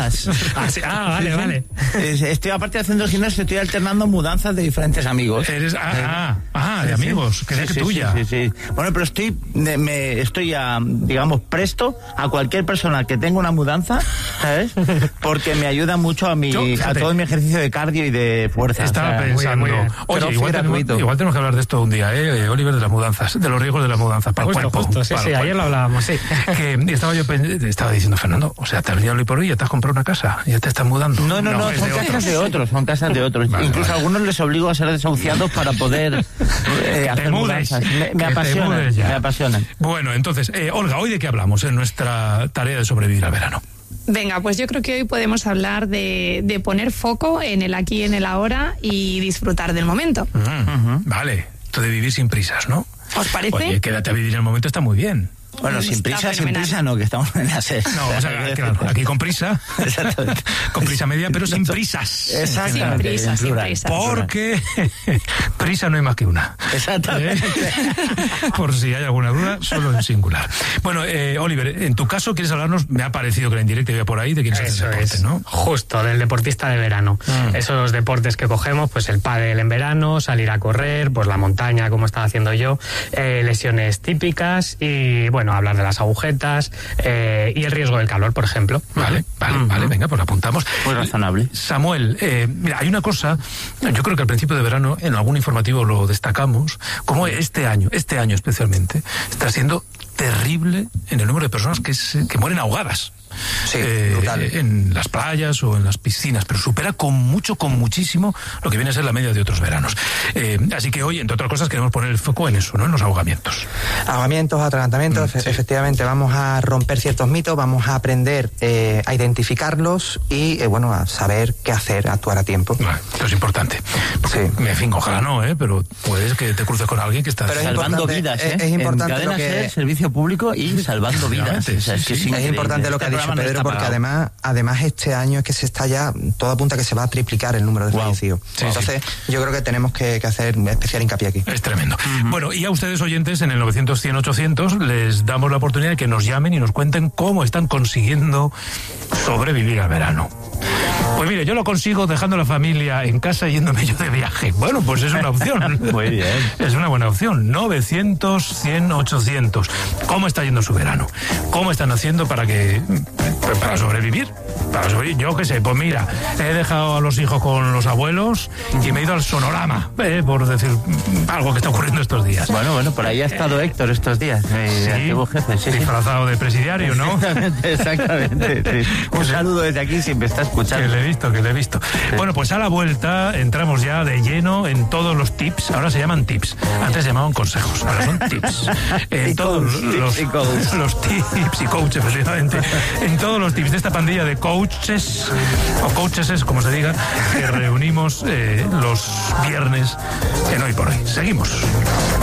mudanzas. Vale. Estoy, aparte de haciendo el gimnasio, estoy alternando mudanzas de diferentes amigos. De amigos, que es tuya. Sí. Bueno, pero estoy digamos, presto a cualquier persona que tenga una mudanza, ¿sabes? Porque me ayuda mucho a todo mi ejercicio de cardio y de fuerza. Estaba pensando, muy bien. Oye, igual tenemos que hablar de esto un día, Oliver, de las mudanzas, de los riesgos de las mudanzas para el cuerpo. Sí, ayer lo hablábamos, sí. Que estaba diciendo, Fernando, o sea, te has venido hoy por hoy, ya te has comprado una casa, ya te estás mudando. No, son casas de otros. Vale, incluso a algunos les obligo a ser desahuciados para poder hacer mudanzas. Me apasionan. Bueno, entonces, Olga, ¿hoy de qué hablamos en nuestra tarea de sobrevivir al verano? Venga, pues yo creo que hoy podemos hablar de poner foco en el aquí y en el ahora y disfrutar del momento. Vale, esto de vivir sin prisas, ¿no? ¿Os parece? Oye, quédate a vivir en el momento, está muy bien. Bueno, sin prisa no, que estamos en la serie. No, o sea, claro, aquí con prisa. Exactamente. Con prisa media, pero sin prisas. Exactamente. Sin prisas. Porque prisa no hay más que una. Exactamente. Por si hay alguna duda, solo en singular. Bueno, Oliver, en tu caso, ¿quieres hablarnos? Me ha parecido que la indirecta iba por ahí, de quién es el deporte, ¿no? Justo, del deportista de verano. Esos deportes que cogemos, pues el pádel en verano, salir a correr, pues la montaña, como estaba haciendo yo, lesiones típicas y, bueno, hablar de las agujetas y el riesgo del calor, por ejemplo. Vale, venga, pues apuntamos. Muy razonable. Samuel, mira, hay una cosa, yo creo que al principio de verano, en algún informativo lo destacamos, como este año especialmente, está siendo terrible en el número de personas que mueren ahogadas. Sí, brutal. En las playas o en las piscinas, pero supera con muchísimo lo que viene a ser la media de otros veranos. Así que hoy, entre otras cosas, queremos poner el foco en eso, ¿no? En los ahogamientos. Ahogamientos, atragantamientos, efectivamente, vamos a romper ciertos mitos, vamos a aprender a identificarlos y, a saber qué hacer, actuar a tiempo. Esto es importante. Porque, en fin, ojalá no, pero puedes que te cruces con alguien que está salvando vidas, Es importante en cadena ser servicio público y salvando vidas. Es importante lo que ha dicho Pedro, porque además este año es que se está ya, todo apunta a que se va a triplicar el número de fallecidos. Entonces, yo creo que tenemos que hacer especial hincapié aquí. Es tremendo. Bueno, y a ustedes oyentes en el 900-100-800 les damos la oportunidad de que nos llamen y nos cuenten cómo están consiguiendo sobrevivir al verano. Pues mire, yo lo consigo dejando la familia en casa y yéndome yo de viaje. Bueno, pues es una opción. Muy bien. Es una buena opción. 900-100-800. ¿Cómo está yendo su verano? ¿Cómo están haciendo para sobrevivir? Yo qué sé, pues mira, he dejado a los hijos con los abuelos y me he ido al Sonorama, por decir algo que está ocurriendo estos días. Bueno, por ahí ha estado Héctor estos días, antiguo jefe. Disfrazado de presidiario, ¿no? Exactamente. Sí. Un saludo desde aquí si me está escuchando. Que le he visto. Sí. Bueno, pues a la vuelta entramos ya de lleno en todos los tips. Ahora se llaman tips. Antes se llamaban consejos. Ahora son tips. En todos los tips y coaches, efectivamente. En todos los tips de esta pandilla de coaches, o coacheses, como se diga, que reunimos los viernes en Hoy por Hoy. Seguimos.